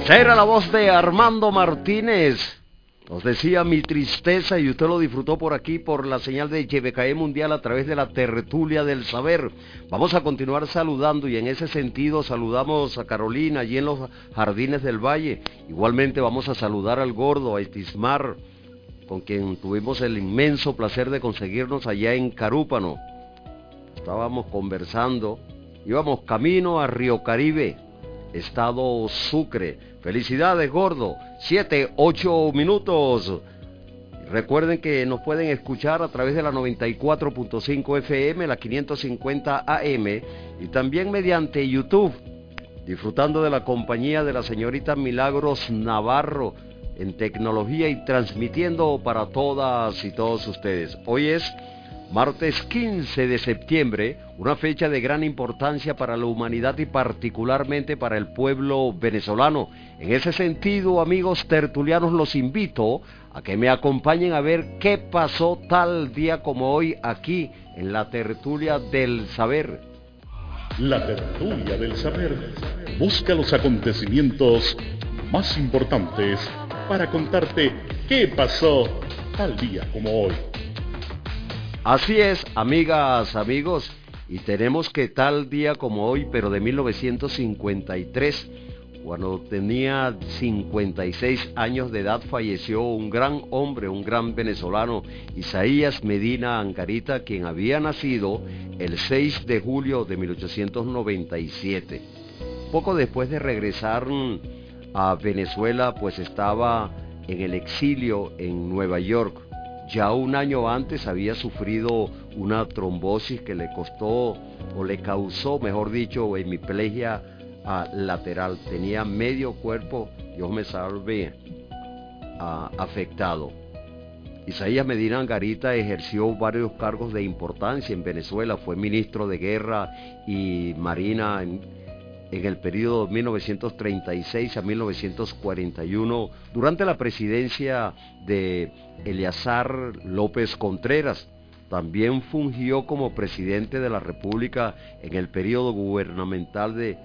Esa era la voz de Armando Martínez. Nos decía Mi Tristeza y usted lo disfrutó por aquí, por la señal de YBKE Mundial a través de la Tertulia del Saber. Vamos a continuar saludando y en ese sentido saludamos a Carolina allí en los Jardines del Valle. Igualmente vamos a saludar al Gordo, a Istismar, con quien tuvimos el inmenso placer de conseguirnos allá en Carúpano. Estábamos conversando, íbamos camino a Río Caribe, Estado Sucre. Felicidades, Gordo. 7-8 minutos. Recuerden que nos pueden escuchar a través de la 94.5 FM, la 550 AM y también mediante YouTube, disfrutando de la compañía de la señorita Milagros Navarro en tecnología y transmitiendo para todas y todos ustedes. Hoy es martes 15 de septiembre, una fecha de gran importancia para la humanidad y particularmente para el pueblo venezolano. En ese sentido, amigos tertulianos, los invito a que me acompañen a ver qué pasó tal día como hoy aquí en la Tertulia del Saber. La Tertulia del Saber busca los acontecimientos más importantes para contarte qué pasó tal día como hoy. Así es, amigas, amigos, y tenemos que tal día como hoy, pero de 1953, cuando tenía 56 años de edad, falleció un gran hombre, un gran venezolano, Isaías Medina Angarita, quien había nacido el 6 de julio de 1897. Poco después de regresar a Venezuela, pues estaba en el exilio en Nueva York. Ya un año antes había sufrido una trombosis que le costó, o le causó, mejor dicho, hemiplegia lateral. Tenía medio cuerpo, Dios me salve, afectado. Isaías Medina Angarita ejerció varios cargos de importancia en Venezuela. Fue ministro de Guerra y Marina en el periodo 1936 a 1941, durante la presidencia de Eleazar López Contreras. También fungió como presidente de la República en el periodo gubernamental de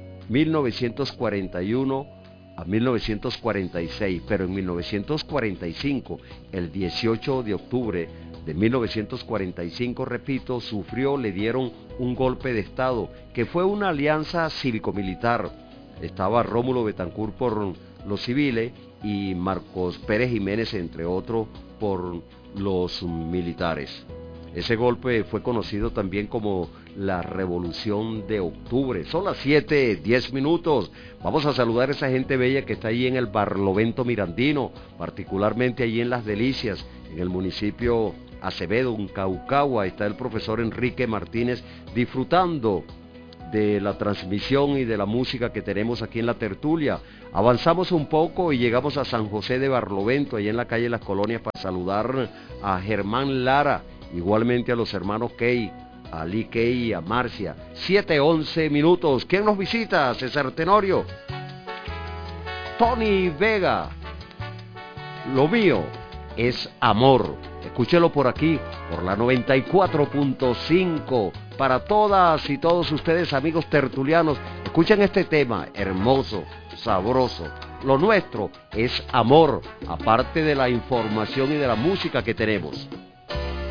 1941 a 1946, pero en 1945, el 18 de octubre de 1945, repito, le dieron un golpe de Estado, que fue una alianza cívico-militar. Estaba Rómulo Betancourt por los civiles y Marcos Pérez Jiménez, entre otros, por los militares. Ese golpe fue conocido también como la Revolución de Octubre. Son las 7:10 minutos. Vamos a saludar a esa gente bella que está ahí en el Barlovento Mirandino, particularmente allí en Las Delicias, en el municipio Acevedo, en Caucagua. Está el profesor Enrique Martínez disfrutando de la transmisión y de la música que tenemos aquí en la tertulia. Avanzamos un poco y llegamos a San José de Barlovento, allí en la calle Las Colonias, para saludar a Germán Lara, igualmente a los hermanos Key, a Ali Key y a Marcia. 7:11 minutos. ¿Quién nos visita? César Tenorio. Tony Vega. Lo mío es amor. Escúchelo por aquí, por la 94.5. Para todas y todos ustedes, amigos tertulianos, escuchen este tema hermoso, sabroso. Lo nuestro es amor, aparte de la información y de la música que tenemos.